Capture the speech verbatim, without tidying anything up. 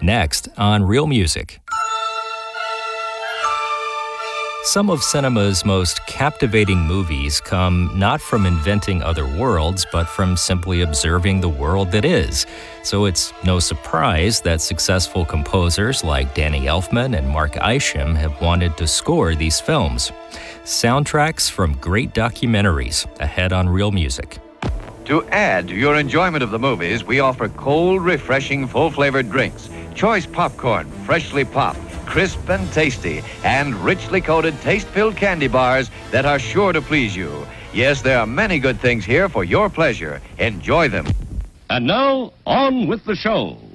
next on Real Music. Some of cinema's most captivating movies come not from inventing other worlds, but from simply observing the world that is. So it's no surprise that successful composers like Danny Elfman and Mark Isham have wanted to score these films. Soundtracks from great documentaries ahead on Real Music. To add to your enjoyment of the movies, we offer cold, refreshing, full-flavored drinks, choice popcorn, freshly popped, crisp and tasty, and richly coated taste-filled candy bars that are sure to please you. Yes, there are many good things here for your pleasure. Enjoy them. And now, on with the show.